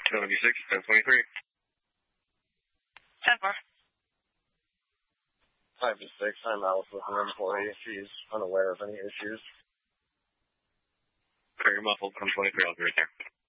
76, 1023. 10-4. 5-6, I'm Alice with an employee. She's unaware of any issues. Very muffled, 1023, I'll be right there.